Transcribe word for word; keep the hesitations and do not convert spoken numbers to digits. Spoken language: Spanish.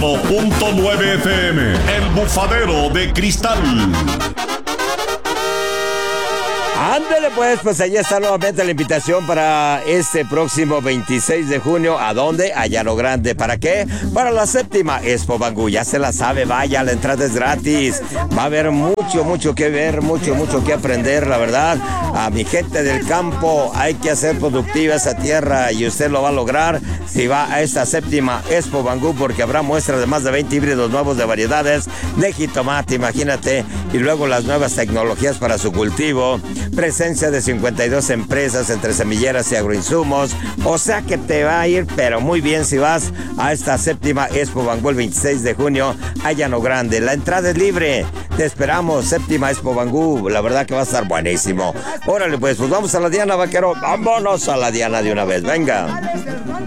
cuatro punto nueve F M, El Bufadero de Cristal. Ándale pues, pues allá está nuevamente la invitación para este próximo veintiséis de junio. ¿A dónde? A Llano Grande. ¿Para qué? Para la séptima Expo Bangú. Ya se la sabe, vaya, la entrada es gratis. Va a haber mucho, mucho que ver, mucho, mucho que aprender, la verdad. A mi gente del campo, hay que hacer productiva esa tierra y usted lo va a lograr si va a esta séptima Expo Bangú, porque habrá muestras de más de veinte híbridos nuevos de variedades de jitomate, imagínate, y luego las nuevas tecnologías para su cultivo. Presencia de cincuenta y dos empresas entre semilleras y agroinsumos. O sea que te va a ir pero muy bien si vas a esta séptima Expo Bangú el veintiséis de junio a Llano Grande. La entrada es libre. Te esperamos, séptima Expo Bangú. La verdad que va a estar buenísimo. Órale pues, pues vamos a la Diana, vaquero. Vámonos a la Diana de una vez. Venga.